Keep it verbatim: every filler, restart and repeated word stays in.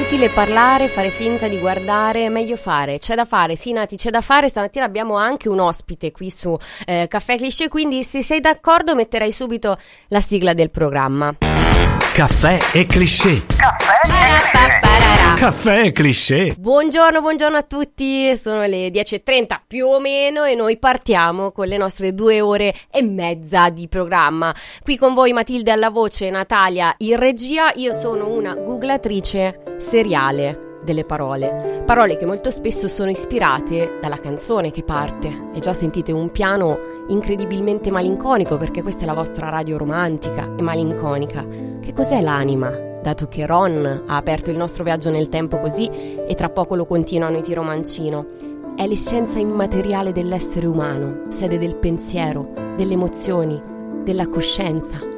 inutile parlare, fare finta di guardare, è meglio fare, c'è da fare, sì Nati, c'è da fare. Stamattina abbiamo anche un ospite qui su eh, Caffè Cliché, quindi se sei d'accordo metterai subito la sigla del programma. Caffè e Cliché. Caffè, Caffè e Cliché. Buongiorno, buongiorno a tutti, sono le dieci e trenta più o meno e noi partiamo con le nostre due ore e mezza di programma. Qui con voi Matilde alla voce, Natalia in regia. Io sono una googlatrice seriale delle parole, parole che molto spesso sono ispirate dalla canzone che parte. E già sentite un piano incredibilmente malinconico, perché questa è la vostra radio romantica e malinconica. Che cos'è l'anima? Dato che Ron ha aperto il nostro viaggio nel tempo così, e tra poco lo continuano i Tiro Mancino. È l'essenza immateriale dell'essere umano, sede del pensiero, delle emozioni, della coscienza.